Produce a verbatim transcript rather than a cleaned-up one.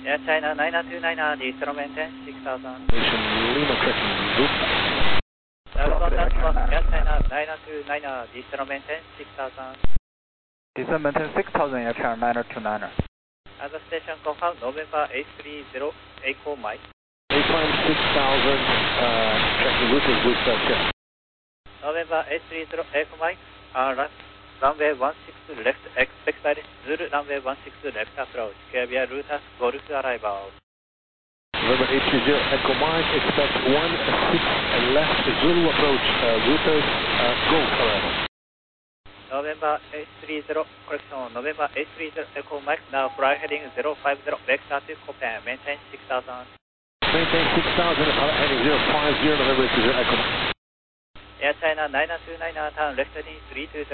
Air China nine two nine, the instrument maintain six thousand. Lima correction, loop. Air China nine two nine, the instrument maintain six thousand. Descent maintain six thousand, Air China nine two nine. Other station confirm November eight three zero, Echo Mike. eight climb six thousand, uh, checking routers with uh, check. November eight three zero, Echo Mike, uh, run, runway one six left, expect Zulu runway one six left approach, Caribbean routers, Golf arrival. November eight three zero, Echo Mike, expect one six left, Zulu approach, uh, routers, uh, Golf arrival. November eight three zero, correction, November eight three zero, Echo Mike, now fly heading zero five zero, vector to Copan, maintain six thousand. Maintain six thousand, heading zero five zero, November eight three zero, Echo Mike. Air China nine two nine, turn left heading three two zero.